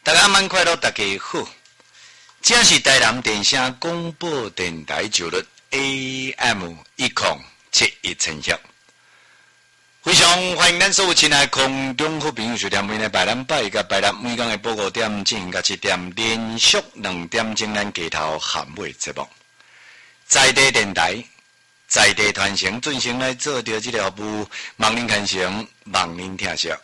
大家晚快乐，大家好。这是台南电声广播电台九日 AM1071千赫。非常欢迎咱所有亲爱空中好朋友收听每日拜拜甲拜六每天的报告点进甲7点，连续2点钟咱街头喊尾节目。在地电台，在地传承，准成来做着这个服务，望您看成，望您听惜。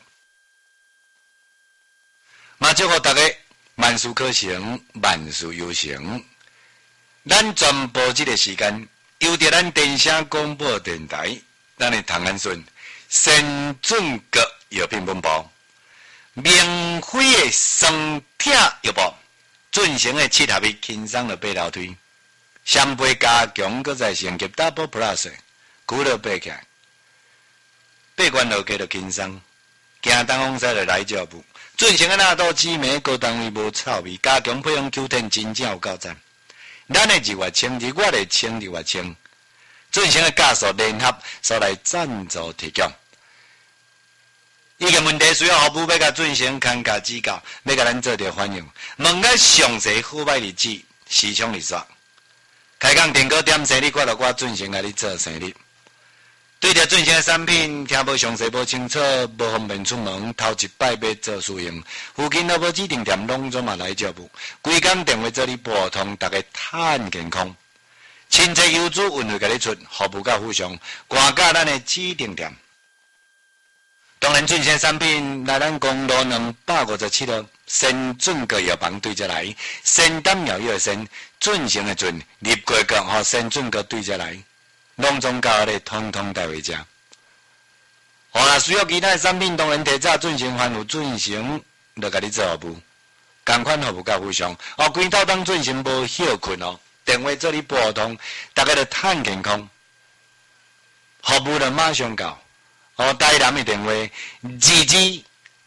嘛，祝福大家万事可成，万事有成。咱全部这个时间，由着咱电声广播电台，咱的唐安顺先准国药品本部，明辉的双体药部，准成的7合一轻松的八楼推，双倍加强，搁再升级 Double Plus， 古乐爬起来，八关路加着轻松，行东风西就来脚步。准成的纳豆紫莓高单位无臭味，加强配方 Q10 真正有够赞。咱的日月清，日月的清，日月清。准成的家属联合所来赞助提供。伊个问题需要服务要甲准成看教指教，要甲咱做着反应。问个详细好歹日子，时常日刷。开讲电稿点生日，看到我准成甲你做生日。对着准成的产品，听无详细、无清楚、无方便出门，头一摆要做使用。附近都无指定店，拢总嘛来接务。规工电话做你拨通，大家趁健康。亲切优质运费甲你出，服务较互相，赶到咱的指定店。当然，准成产品来咱公路257号，先准个药房对着来，先担苗药先，准成的准，入过角和先准个对着来。拢总教咧，通通带回家。若需要其他产品，当然提早准成还有准成，就甲你做服务。同款服务较非常。规套当准成无休困哦，电话做你拨通，大家就趁健康。服务就马上到。台南的电话：2218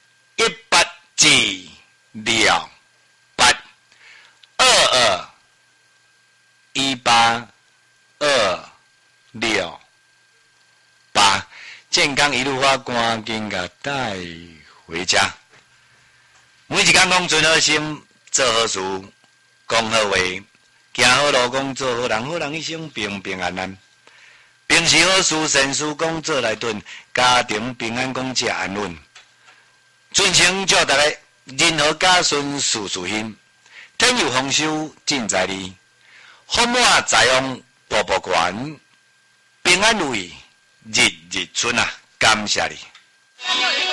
治疗8221826。健康一路发，赶紧甲带回家。每一天讲存好心，做好事，讲好话，行好路，讲做好人，好人一生平平安安。平时好事善事讲做来顿，家庭平安讲吃安稳。尊称祝大家人和家顺，事事兴，天有丰收尽在你，福满财旺步步悬，平安如意日日春啊！感谢你。